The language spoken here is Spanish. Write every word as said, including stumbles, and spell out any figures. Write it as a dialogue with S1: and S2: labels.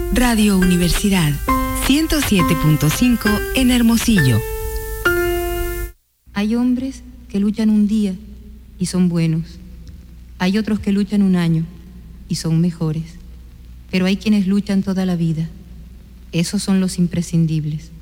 S1: Radio Universidad ciento siete punto cinco en Hermosillo.
S2: Hay hombres que luchan un día y son buenos. Hay otros que luchan un año y son mejores. Pero hay quienes luchan toda la vida. Esos son los imprescindibles.